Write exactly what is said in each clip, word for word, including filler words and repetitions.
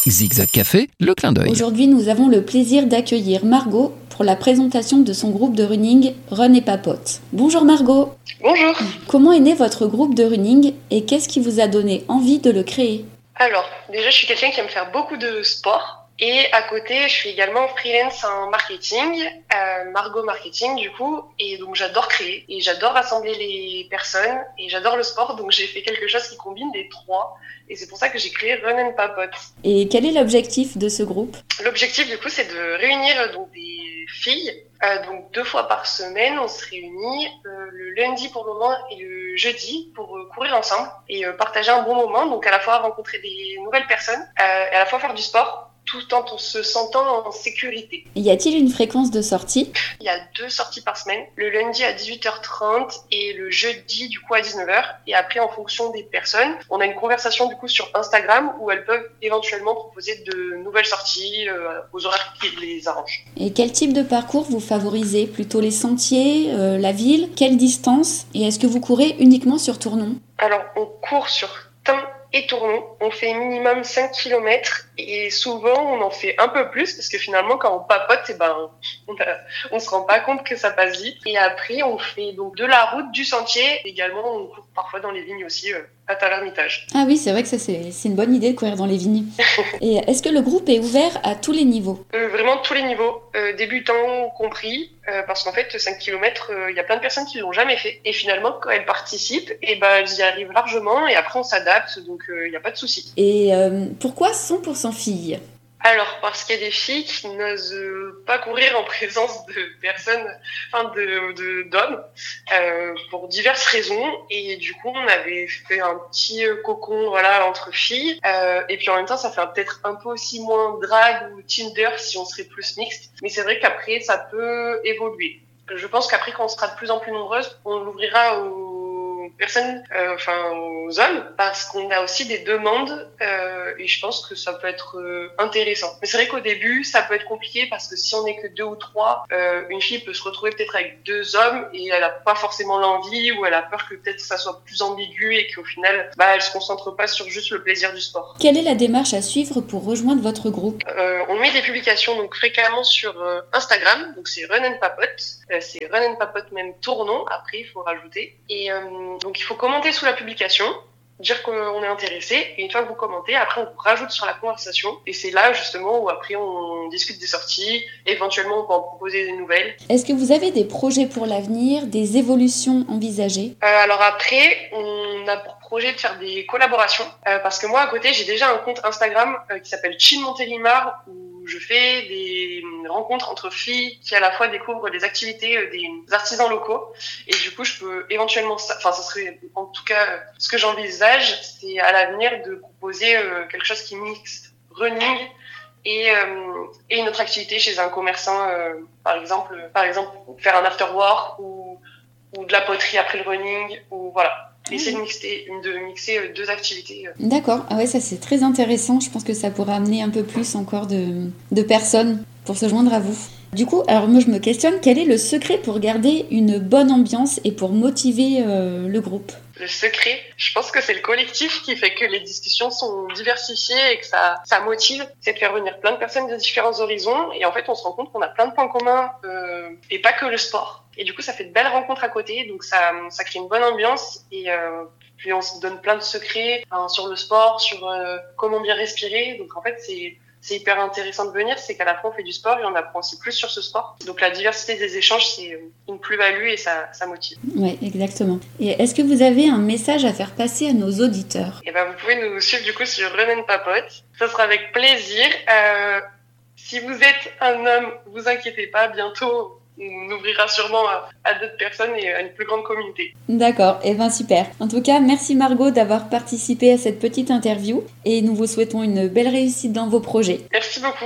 Zigzag Café, le clin d'œil. Aujourd'hui, nous avons le plaisir d'accueillir Margot pour la présentation de son groupe de running Run et Papote. Bonjour Margot. Bonjour. Comment est né votre groupe de running et qu'est-ce qui vous a donné envie de le créer? Alors, déjà, je suis quelqu'un qui aime faire beaucoup de sport. Et à côté, je suis également freelance en marketing, euh, Margot Marketing du coup, et donc j'adore créer, et j'adore rassembler les personnes, et j'adore le sport, donc j'ai fait quelque chose qui combine les trois, et c'est pour ça que j'ai créé Run and Papote. Et quel est l'objectif de ce groupe? L'objectif du coup, c'est de réunir donc des filles, euh, donc deux fois par semaine, on se réunit euh, le lundi pour le moment et le jeudi pour euh, courir ensemble et euh, partager un bon moment, donc à la fois rencontrer des nouvelles personnes, euh, et à la fois faire du sport, tout en se sentant en sécurité. Y a-t-il une fréquence de sortie? Il y a deux sorties par semaine, le lundi à dix-huit heures trente et le jeudi du coup à dix-neuf heures. Et après, en fonction des personnes, on a une conversation du coup sur Instagram où elles peuvent éventuellement proposer de nouvelles sorties euh, aux horaires qui les arrangent. Et quel type de parcours vous favorisez? Plutôt les sentiers, euh, la ville? Quelle distance? Et est-ce que vous courez uniquement sur Tournon? Alors, on court sur Tain et Tournon. On fait minimum cinq kilomètres et souvent on en fait un peu plus parce que finalement quand on papote, eh ben, on, a, on se rend pas compte que ça passe vite. Et après on fait donc de la route, du sentier. Également on court parfois dans les vignes aussi, euh, à Tavernitages. Ah oui, c'est vrai que ça c'est, c'est une bonne idée de courir dans les vignes. Et est-ce que le groupe est ouvert à tous les niveaux? euh, Vraiment tous les niveaux, euh, débutants compris, euh, parce qu'en fait cinq kilomètres, il euh, y a plein de personnes qui l'ont jamais fait. Et finalement quand elles participent, eh ben, elles y arrivent largement et après on s'adapte, donc il euh, n'y a pas de souci. Et euh, pourquoi cent pour cent filles? Alors, parce qu'il y a des filles qui n'osent pas courir en présence de personnes, enfin de, de, d'hommes, euh, pour diverses raisons. Et du coup, on avait fait un petit cocon, voilà, entre filles. Euh, et puis en même temps, ça fait peut-être un peu aussi moins drague ou Tinder si on serait plus mixte. Mais c'est vrai qu'après, ça peut évoluer. Je pense qu'après, quand on sera de plus en plus nombreuses, on l'ouvrira aux personnes, euh, enfin aux hommes, parce qu'on a aussi des demandes euh, et je pense que ça peut être euh, intéressant. Mais c'est vrai qu'au début, ça peut être compliqué parce que si on n'est que deux ou trois, euh, une fille peut se retrouver peut-être avec deux hommes et elle n'a pas forcément l'envie ou elle a peur que peut-être ça soit plus ambigu et qu'au final, bah, elle se concentre pas sur juste le plaisir du sport. Quelle est la démarche à suivre pour rejoindre votre groupe? euh, On met des publications donc fréquemment sur euh, Instagram, donc c'est Run and Papote, euh, c'est Run and Papote même Tournon, après il faut rajouter. Et euh, donc il faut commenter sous la publication, dire qu'on est intéressé, et une fois que vous commentez, après on vous rajoute sur la conversation, et c'est là justement où après on discute des sorties, éventuellement on peut en proposer des nouvelles. Est-ce que vous avez des projets pour l'avenir, des évolutions envisagées? euh, Alors après, on a pour projet de faire des collaborations, euh, parce que moi à côté j'ai déjà un compte Instagram euh, qui s'appelle Chin Montélimar, où je fais des rencontres entre filles qui à la fois découvrent des activités euh, des artisans locaux, et du coup je peux éventuellement, enfin ce serait en tout cas euh, ce que j'envisage, c'est à l'avenir de proposer euh, quelque chose qui mixe running et, euh, et une autre activité chez un commerçant, euh, par exemple, par exemple faire un after work ou, ou de la poterie après le running, ou voilà. Essayer de mixer, de mixer deux activités. D'accord, ah ouais, ça c'est très intéressant. Je pense que ça pourrait amener un peu plus encore de, de personnes pour se joindre à vous. Du coup, alors moi je me questionne, quel est le secret pour garder une bonne ambiance et pour motiver euh, le groupe? Le secret, je pense que c'est le collectif qui fait que les discussions sont diversifiées et que ça, ça motive. C'est de faire venir plein de personnes de différents horizons et en fait on se rend compte qu'on a plein de points communs euh, et pas que le sport. Et du coup ça fait de belles rencontres à côté, donc ça, ça crée une bonne ambiance et euh, puis on se donne plein de secrets hein, sur le sport, sur euh, comment bien respirer. Donc en fait c'est c'est hyper intéressant de venir, c'est qu'à la fois on fait du sport et on apprend aussi plus sur ce sport. Donc la diversité des échanges, c'est une plus-value et ça, ça motive. Oui, exactement. Et est-ce que vous avez un message à faire passer à nos auditeurs? Et ben vous pouvez nous suivre du coup sur Run and Papote. Ça sera avec plaisir. Euh, si vous êtes un homme, vous inquiétez pas, bientôt on ouvrira sûrement à, à d'autres personnes et à une plus grande communauté. D'accord, et eh ben super. En tout cas, merci Margot d'avoir participé à cette petite interview et nous vous souhaitons une belle réussite dans vos projets. Merci beaucoup.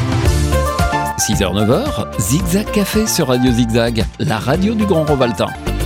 six heures neuf heures, Zigzag Café sur Radio Zigzag, la radio du Grand Rovaltin.